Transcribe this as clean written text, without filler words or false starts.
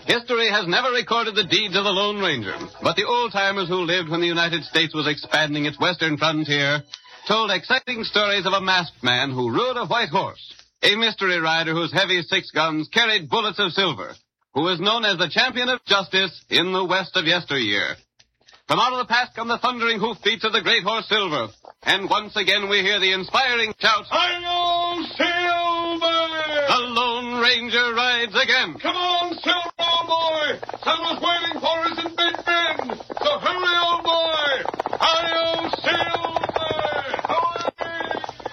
History has never recorded the deeds of the Lone Ranger, but the old-timers who lived when the United States was expanding its western frontier told exciting stories of a masked man who rode a white horse, a mystery rider whose heavy 6 guns carried bullets of silver, who was known as the champion of justice in the West of yesteryear. From out of the past come the thundering hoofbeats of the great horse Silver, and once again we hear the inspiring shout, Hi-yo, Silver! The Lone Ranger rides again. Come on, Silver, old boy! Silver's waiting